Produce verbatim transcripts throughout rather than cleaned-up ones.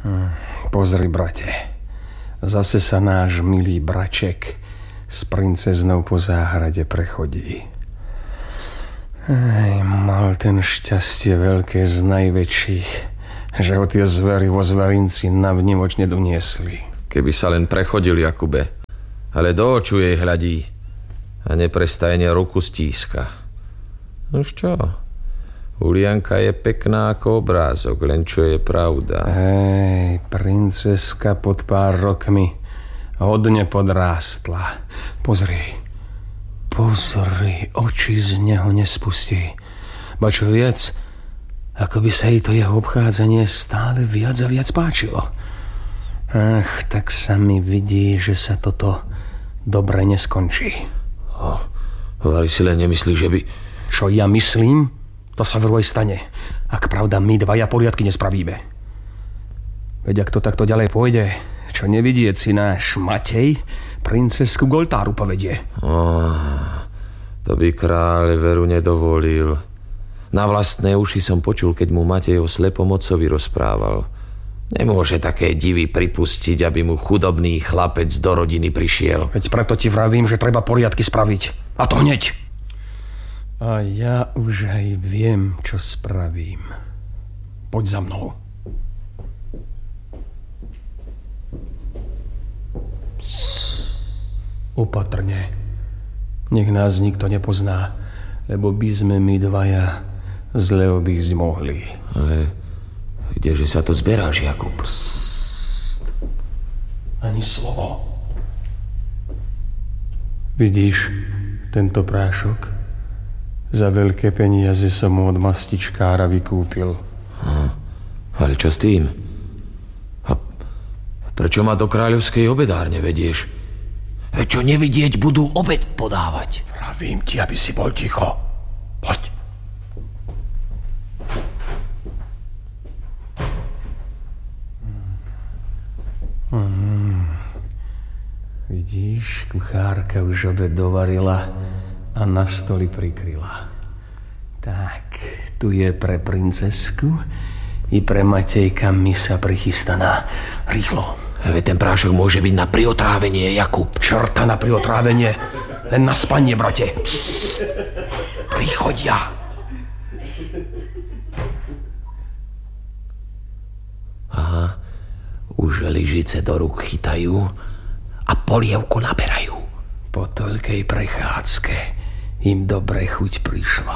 Hm, pozri, brate. Zase sa náš milý braček s princeznou po záhrade prechodí. Ej, mal ten šťastie veľké z najväčších, že ho tie zvery vo zverinci navnívoč nedoniesli. Keby sa len prechodil, Jakube. Ale do oču jej hľadí a neprestajne ruku stíska. Nož čo? Ulianka je pekná ako obrázok, len čo je pravda. Hej, princeska pod pár rokmi hodne podrástla. Pozri, pozri, oči z neho nespustí. Ba čo viac, ako by sa jej to jeho obchádzanie stále viac a viac páčilo. Ach, tak sa mi vidí, že sa toto dobre neskončí. Oh, Vari si len nemyslí, že by... Čo ja myslím? To sa vraj stane, ak pravda my dvaja poriadky nespravíme. Veď ak to takto ďalej pôjde, čo nevidieť si náš Matej princesku k oltáru povedie. Oh, to by kráľ veru nedovolil. Na vlastné uši som počul, keď mu Matej o slepom otcovi rozprával. Nemôže také divy pripustiť, aby mu chudobný chlapec do rodiny prišiel. Veď preto ti vravím, že treba poriadky spraviť. A to hneď. A ja už aj viem, čo spravím. Poď za mnou. Psst. Opatrne. Nech nás nikto nepozná, lebo by sme my dvaja zle obísť mohli. Ale kdeže sa to zberáš, Jakub? Psst. Ani slovo. Vidíš tento prášok? Za veľké peniaze som mu od mastičkára vykúpil. Hm. Ale čo s tým? A prečo ma do kráľovskej obedárne vedieš? Čo nevidieť, budú obed podávať. Pravím ti, aby si bol ticho. Poď. Hmm. Vidíš, kuchárka už obed dovarila a na stoli prikryla. Tak, tu je pre princesku i pre Matejka misa prichystaná. Rýchlo. Veď ten prášok môže byť na priotrávenie, Jakub. Čerta na priotrávenie. Len na spanie, brate. Psst. Prichodia. Aha, už lyžice do rúk chytajú a polievku naberajú. Po toľkej prechádzke im dobre chuť prišla.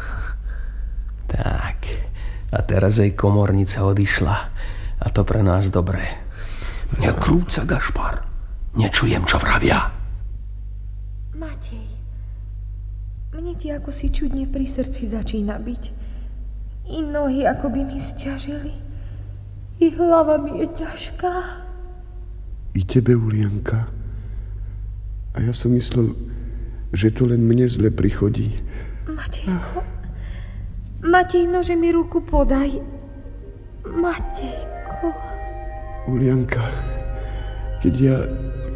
Tak, a teraz jej komornica odišla. A to pre nás dobre. Nekrúca, Gašpar. Nečujem, čo vravia. Matej, mne ti ako si čudne pri srdci začína byť. I nohy ako by mi sťažili. I hlava mi je ťažká. I tebe, Ulianka. A ja som myslel, že to len mne zle prichodí. Matejko, Matej, nože mi ruku podaj. Matejko. Ulianka, keď ja